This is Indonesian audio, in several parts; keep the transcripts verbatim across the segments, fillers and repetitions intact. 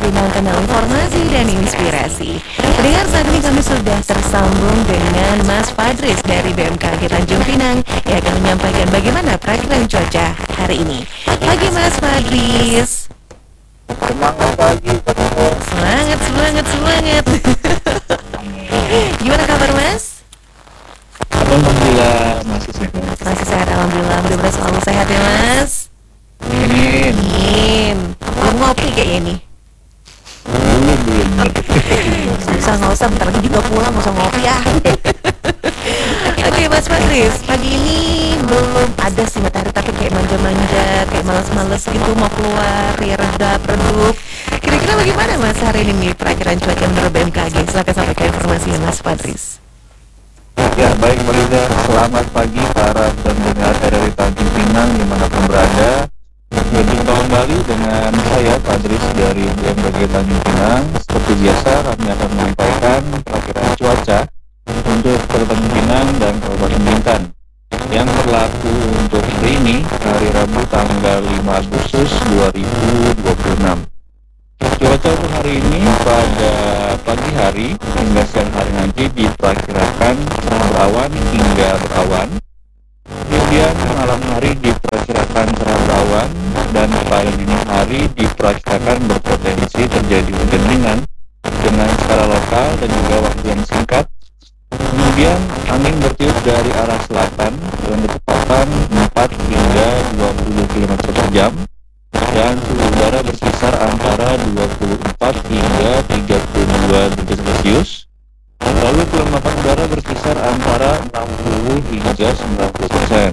Pinang, kanal informasi dan inspirasi. Pendengar, saat ini kami sudah tersambung dengan Mas Fadris dari B M K G Tanjung Pinang yang akan menyampaikan bagaimana perakiraan cuaca hari ini. Pagi Mas Fadris. Semangat pagi, Semangat, semangat, semangat. Gimana kabar Mas? alhamdulillah masih sehat. Masih sehat, alhamdulillah. Mudah-mudahan selalu sehat ya Mas. Amin. Amin. Belum ngopi kayaknya ini. Belum belum. Nggak usah, nggak usah, bentar lagi juga pulang, nggak usah ngopi ya. Oke Mas Fadris, pagi ini belum ada sih matahari, tapi kayak manja-manja, kayak males-males gitu mau keluar, ya redap, redup. Kira-kira bagaimana Mas hari ini nih perakiraan cuaca menurut B M K G? Silakan sampaikan informasinya Mas Fadris. Ya baik Mbak Liza, selamat pagi para pendengar dari Tanjung Pinang dimanapun berada. Berjumpa kembali dengan saya Fadris dari B M K G Tanjung Pinang. Seperti biasa kami akan menyampaikan perakiraan cuaca untuk Kota Tanjung Pinang dan Kabupaten Bintan yang berlaku untuk hari ini, hari Rabu tanggal lima Agustus dua ribu dua puluh enam. Cuaca untuk hari ini pada pagi hari hingga siang hari nanti diperkirakan cerah berawan hingga berawan. Kemudian malam hari diperkirakan cerah berawan dan pada dini hari diperkirakan berpotensi terjadi hujan ringan dengan skala lokal dan juga waktu yang singkat. Kemudian angin bertiup dari arah selatan dengan kecepatan empat hingga dua puluh kilometer per jam dan suhu udara berkisar antara dua puluh empat hingga tiga puluh dua derajat Celcius. Lalu kelembapan udara berkisar antara enam puluh hingga sembilan puluh persen.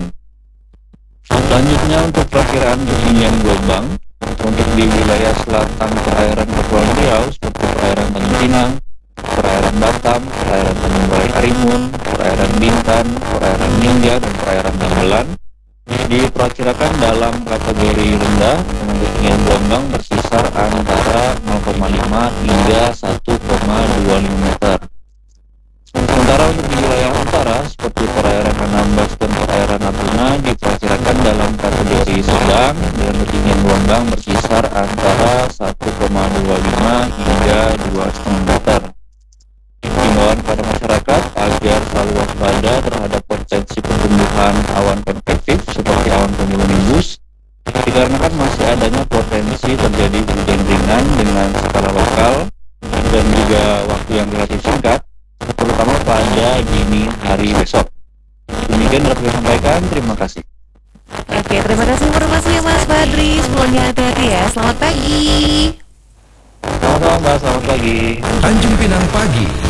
Selanjutnya untuk perakiraan ketinggian gelombang untuk di wilayah selatan perairan Kepulauan Riau seperti perairan Tanjung Pinang, perairan Batam, perairan Tanjung Balai Karimun, perairan Bintan, perairan Ningga, dan perairan Tambelan diperkirakan dalam kategori rendah dengan ketinggian gelombang berkisar antara nol koma lima hingga satu koma dua lima meter. Sementara untuk di wilayah utara seperti perairan Anambas dan perairan Natuna diperkirakan dalam kategori sedang dengan ketinggian gelombang berkisar antara satu koma dua lima hingga dua koma lima meter. Himbauan pada masyarakat agar selalu waspada terhadap potensi pertumbuhan awan konvektif seperti awan cumulonimbus dikarenakan masih adanya potensi terjadi hujan ringan dengan skala lokal dan juga waktu yang relatif singkat, terutama pada dini hari besok. Demikian dapat saya sampaikan, terima kasih. Oke, terima kasih informasinya Mas Fadris. Pulangnya hati-hati ya. Selamat pagi. Selamat malam Mbak, selamat pagi. Tanjung Pinang Pagi